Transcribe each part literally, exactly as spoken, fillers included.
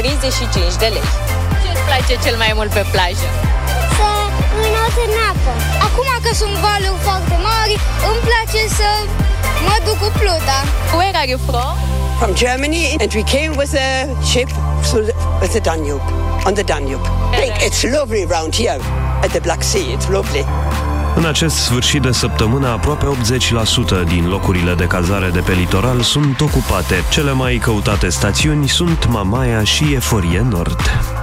treizeci și cinci de lei. Ce îți place cel mai mult pe plajă? Să înot în apă. Acum că sunt valuri foarte mari, îmi place să mă duc cu pluta. Where are you from? From Germany, and we came with a ship with the Danube, on the Danube. I think it's lovely around here at the Black Sea. It's lovely. În acest sfârșit de săptămână, aproape optzeci la sută din locurile de cazare de pe litoral sunt ocupate. Cele mai căutate stațiuni sunt Mamaia și Eforie Nord.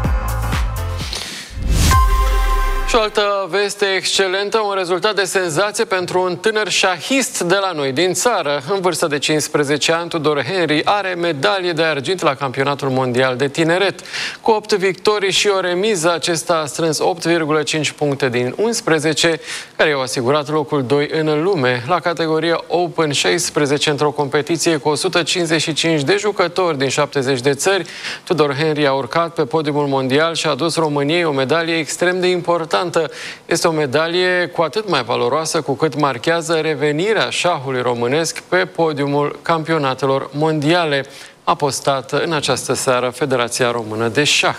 Și o altă veste excelentă, un rezultat de senzație pentru un tânăr șahist de la noi din țară. În vârstă de cincisprezece ani, Tudor Henry are medalie de argint la campionatul mondial de tineret. Cu opt victorii și o remiză, acesta a strâns opt virgulă cinci puncte din unsprezece, care i-au asigurat locul doi în lume. La categoria Open șaisprezece, într-o competiție cu o sută cincizeci și cinci de jucători din șaptezeci de țări, Tudor Henry a urcat pe podiumul mondial și a adus României o medalie extrem de importantă. Este o medalie cu atât mai valoroasă cu cât marchează revenirea șahului românesc pe podiumul campionatelor mondiale, a postat în această seară Federația Română de Șah.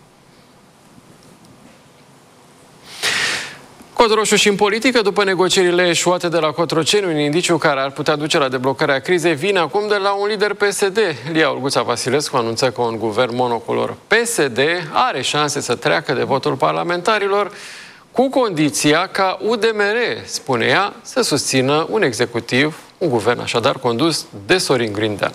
Cod roșu și în politică, după negocierile eșuate de la Cotroceni, un indiciu care ar putea duce la deblocarea crizei vine acum de la un lider P S D. Lia Olguța Vasilescu anunță că un guvern monocolor P S D are șanse să treacă de votul parlamentarilor, cu condiția ca U D M R, spune ea, să susțină un executiv, un guvern așadar condus de Sorin Grindeanu.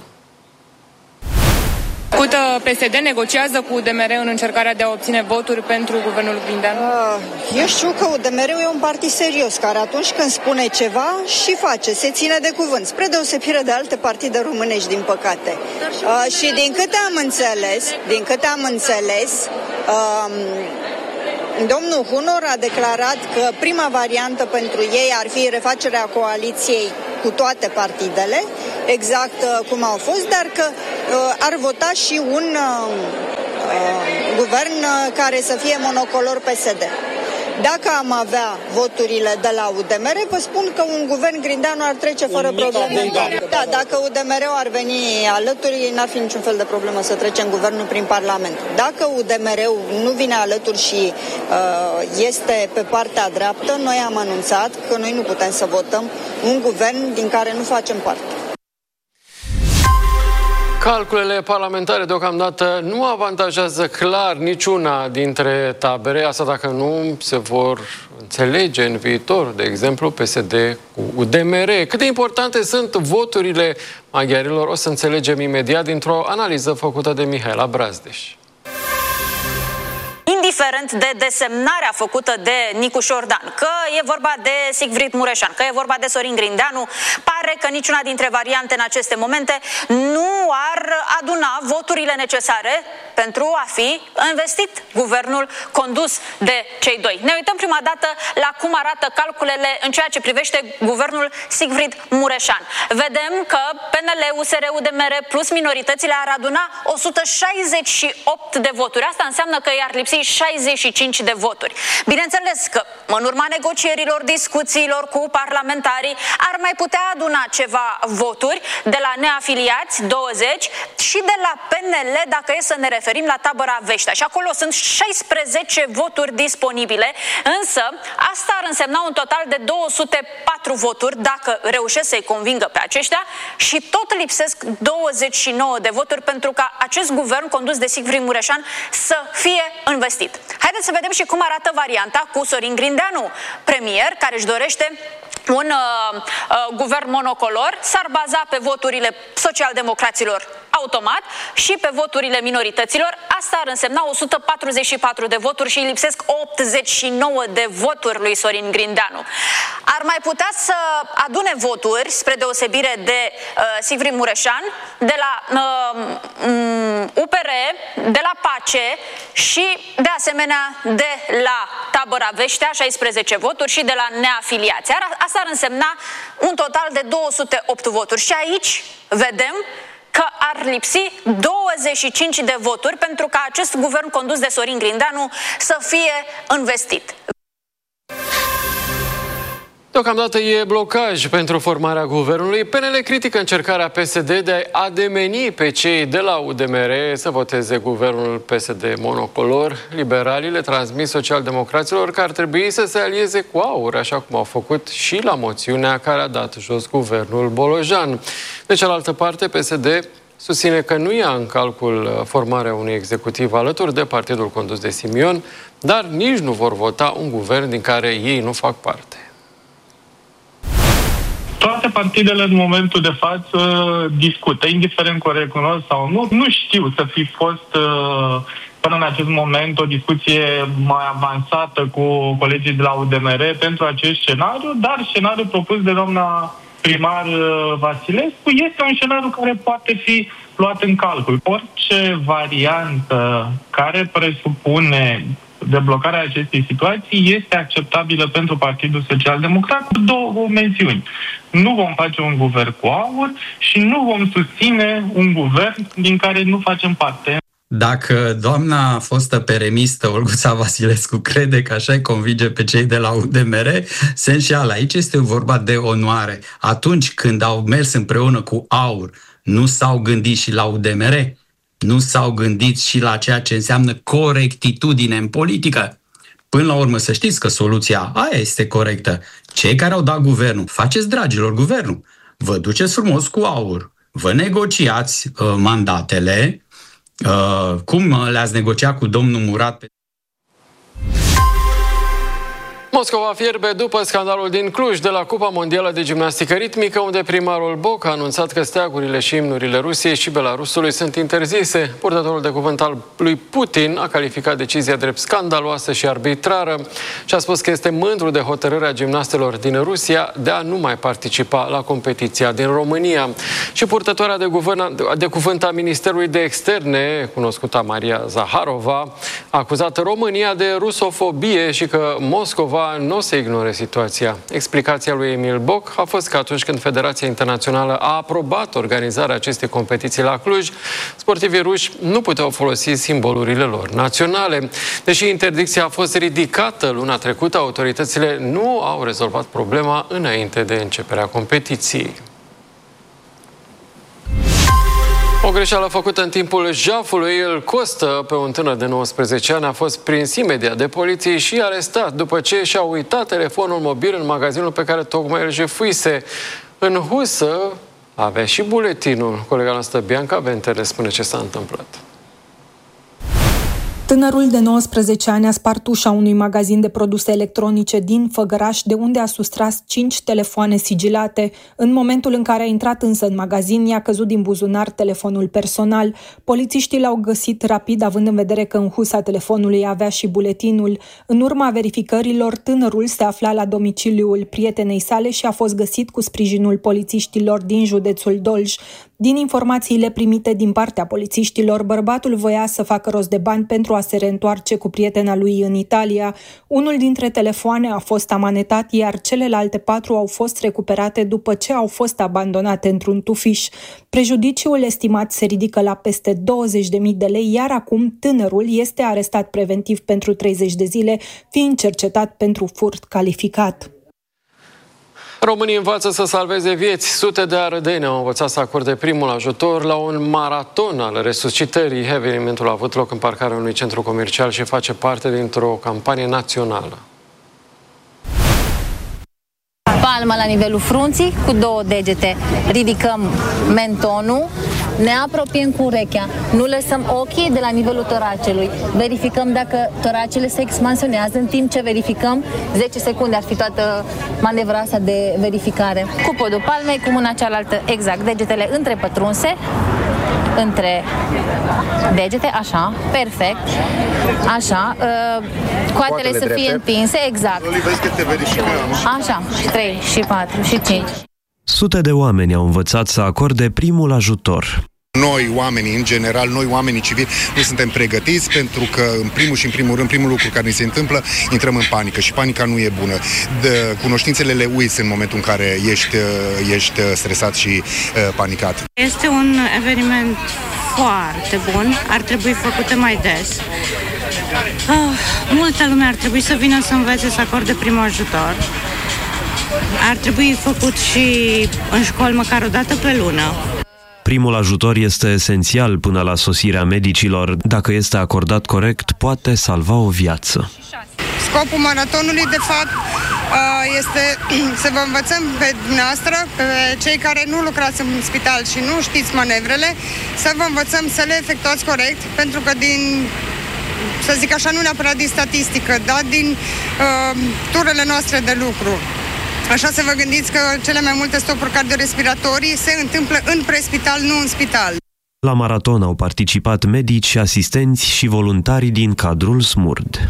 P S D negociază cu U D M R în încercarea de a obține voturi pentru guvernul Grindeanu? Eu știu că U D M R-ul e un partid serios, care atunci când spune ceva și face, se ține de cuvânt, spre deosebire de alte partide românești, din păcate. Uh, și din câte am înțeles, din câte am înțeles, uh, domnul Hunor a declarat că prima variantă pentru ei ar fi refacerea coaliției cu toate partidele, exact uh, cum au fost, dar că uh, ar vota și un uh, uh, guvern uh, care să fie monocolor P S D. Dacă am avea voturile de la U D M R, vă spun că un guvern Grindeanu ar trece fără probleme. Da, dacă U D M R-ul ar veni alături, n-ar fi niciun fel de problemă să trecem guvernul prin Parlament. Dacă U D M R-ul nu vine alături și uh, este pe partea dreaptă, noi am anunțat că noi nu putem să votăm un guvern din care nu facem parte. Calculele parlamentare deocamdată nu avantajează clar niciuna dintre tabere, asta dacă nu se vor înțelege în viitor, de exemplu, P S D cu U D M R. Cât de importante sunt voturile maghiarilor, o să înțelegem imediat dintr-o analiză făcută de Mihaela Brazdeș. Indiferent de desemnarea făcută de Nicu Șordan, că e vorba de Sigfrid Mureșan, că e vorba de Sorin Grindeanu, pare că niciuna dintre variante în aceste momente nu ar aduna voturile necesare pentru a fi investit guvernul condus de cei doi. Ne uităm prima dată la cum arată calculele în ceea ce privește guvernul Sigfrid Mureșan. Vedem că P N L, U S R, U D M R plus minoritățile ar aduna o sută șaizeci și opt de voturi. Asta înseamnă că i-ar lipsi șaizeci și cinci de voturi. Bineînțeles că în urma negocierilor, discuțiilor cu parlamentarii ar mai putea aduna ceva voturi de la neafiliați, douăzeci, și de la P N L, dacă e să ne referim la tabăra Veștea. Și acolo sunt șaisprezece voturi disponibile, însă asta ar însemna un total de două sute patru voturi dacă reușesc să-i convingă pe aceștia și tot lipsesc douăzeci și nouă de voturi pentru ca acest guvern condus de Sigfrid Mureșan să fie investit. Haideți să vedem și cum arată varianta cu Sorin Grindeanu, premier, care își dorește un uh, uh, guvern monocolor, s-ar baza pe voturile socialdemocraților automat și pe voturile minorităților. Asta ar însemna o sută patruzeci și patru de voturi și îi lipsesc optzeci și nouă de voturi lui Sorin Grindeanu. Ar mai putea să adune voturi, spre deosebire de uh, Sigfrid Mureșan, de la uh, U P R, de la Pace și de asemenea de la tabăra Veștea, șaisprezece voturi, și de la neafiliați. Asta ar însemna un total de două sute opt voturi. Și aici vedem că ar lipsi douăzeci și cinci de voturi pentru ca acest guvern condus de Sorin Grindeanu să fie investit. Deocamdată e blocaj pentru formarea guvernului. P N L critică încercarea P S D de a ademeni pe cei de la U D M R să voteze guvernul P S D monocolor. Liberalii le transmit socialdemocraților că ar trebui să se alieze cu AUR, așa cum au făcut și la moțiunea care a dat jos guvernul Bolojan. De cealaltă parte, P S D susține că nu ia în calcul formarea unui executiv alături de partidul condus de Simion, dar nici nu vor vota un guvern din care ei nu fac parte. Toate partidele în momentul de față discută, indiferent că o recunosc sau nu. Nu știu să fi fost până în acest moment o discuție mai avansată cu colegii de la U D M R pentru acest scenariu, dar scenariul propus de doamna primar Vasilescu este un scenariu care poate fi luat în calcul. Orice variantă care presupune deblocarea acestei situații este acceptabilă pentru Partidul Social-Democrat cu două mențiuni. Nu vom face un guvern cu AUR și nu vom susține un guvern din care nu facem parte. Dacă doamna fostă peremistă Olguța Vasilescu crede că așa îi convinge pe cei de la U D M R, se înșeală. Aici este vorba de onoare. Atunci când au mers împreună cu AUR, nu s-au gândit și la U D M R? Nu s-au gândit și la ceea ce înseamnă corectitudine în politică? Până la urmă, să știți că soluția aia este corectă. Cei care au dat guvernul, faceți, dragilor, guvernul. Vă duceți frumos cu AUR. Vă negociați uh, mandatele, uh, cum le-ați negociat cu domnul Murat. Moscova fierbe după scandalul din Cluj de la Cupa Mondială de Gimnastică Ritmică, unde primarul Boc a anunțat că steagurile și imnurile Rusiei și Belarusului sunt interzise. Purtătorul de cuvânt al lui Putin a calificat decizia drept scandaloasă și arbitrară și a spus că este mândru de hotărârea gimnastelor din Rusia de a nu mai participa la competiția din România. Și purtătoarea de, guvern, de cuvânt a Ministerului de Externe, cunoscuta Maria Zaharova, a acuzat România de rusofobie și că Moscova nu o să ignore situația. Explicația lui Emil Boc a fost că atunci când Federația Internațională a aprobat organizarea acestei competiții la Cluj, sportivii ruși nu puteau folosi simbolurile lor naționale. Deși interdicția a fost ridicată luna trecută, autoritățile nu au rezolvat problema înainte de începerea competiției. O greșeală făcută în timpul jafului îl costă pe un tânăr de nouăsprezece ani. A fost prins imediat de poliție și arestat după ce și-a uitat telefonul mobil în magazinul pe care tocmai îl jefuise. În husă avea și buletinul. Colega noastră Bianca Venter spune ce s-a întâmplat. Tânărul de nouăsprezece ani a spart ușa unui magazin de produse electronice din Făgăraș, de unde a sustras cinci telefoane sigilate. În momentul în care a intrat însă în magazin, i-a căzut din buzunar telefonul personal. Polițiștii l-au găsit rapid, având în vedere că în husa telefonului avea și buletinul. În urma verificărilor, tânărul se afla la domiciliul prietenei sale și a fost găsit cu sprijinul polițiștilor din județul Dolj. Din informațiile primite din partea polițiștilor, bărbatul voia să facă rost de bani pentru a se reîntoarce cu prietena lui în Italia. Unul dintre telefoane a fost amanetat, iar celelalte patru au fost recuperate după ce au fost abandonate într-un tufiș. Prejudiciul estimat se ridică la peste douăzeci de mii de lei, iar acum tânărul este arestat preventiv pentru treizeci de zile, fiind cercetat pentru furt calificat. Românii învață să salveze vieți. Sute de arădeni au învățat să acorde primul ajutor la un maraton al resuscitării. Evenimentul a avut loc în parcarea unui centru comercial și face parte dintr-o campanie națională. Palma la nivelul frunții, cu două degete. Ridicăm mentonul, ne apropiem cu urechea, nu lăsăm ochii de la nivelul toracelui. Verificăm dacă toracele se expansionează în timp ce verificăm. zece secunde ar fi toată manevra asta de verificare. Cu podul palmei, cu mâna cealaltă, exact, degetele întrepătrunse, între degete, așa, perfect, așa, uh, coatele, coatele să fie drepte. Întinse, exact. Așa, trei și patru și cinci. Sute de oameni au învățat să acorde primul ajutor. Noi, oamenii, în general, noi, oamenii civili, nu suntem pregătiți pentru că, în primul și în primul rând, primul lucru care ni se întâmplă, intrăm în panică și panica nu e bună. De, cunoștințele le uiți în momentul în care ești, ești stresat și uh, panicat. Este un eveniment foarte bun, ar trebui făcute mai des. Uh, multă lume ar trebui să vină să învețe să acorde primul ajutor. Ar trebui făcut și în școli măcar o dată pe lună. Primul ajutor este esențial până la sosirea medicilor. Dacă este acordat corect, poate salva o viață. Scopul maratonului, de fapt, este să vă învățăm pe dumneavoastră, pe cei care nu lucrați în spital și nu știți manevrele, să vă învățăm să le efectuați corect, pentru că din, să zic așa, nu neapărat din statistică, dar din uh, turele noastre de lucru. Așa să vă gândiți că cele mai multe stopuri cardiorespiratorii se întâmplă în prespital, nu în spital. La maraton au participat medici, asistenți și voluntari din cadrul SMURD.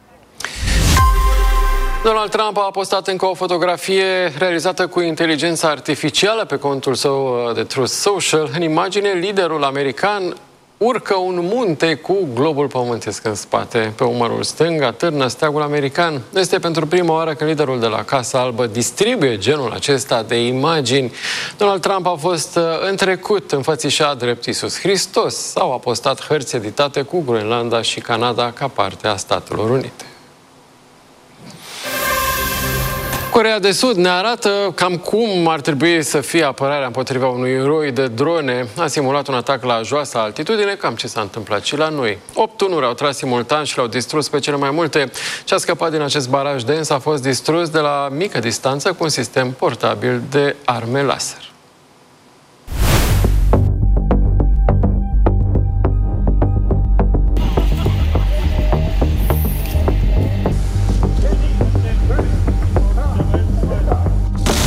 Donald Trump a postat încă o fotografie realizată cu inteligența artificială pe contul său de Truth Social. În imagine, liderul american urcă un munte cu globul pământesc în spate. Pe umărul stâng atârnă steagul american. Este pentru prima oară când liderul de la Casa Albă distribuie genul acesta de imagini. Donald Trump a fost întrecut înfățișat drept Iisus Hristos sau a postat hărți editate cu Groenlanda și Canada ca parte a Statelor Unite. Coreea de Sud ne arată cam cum ar trebui să fie apărarea împotriva unui eroi de drone. A simulat un atac la joasă altitudine, cam ce s-a întâmplat și la noi. Opt tunuri au tras simultan și le-au distrus pe cele mai multe. Ce a scăpat din acest baraj dens a fost distrus de la mică distanță cu un sistem portabil de arme laser.